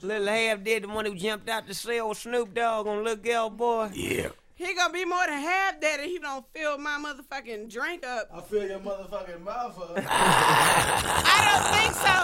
Little half dead, the one who jumped out to sell Snoop Dogg on Little Girl Boy. Yeah. He gonna be more than half dead if he don't fill my motherfucking drink up. I fill your motherfucking mouth up. I don't think so.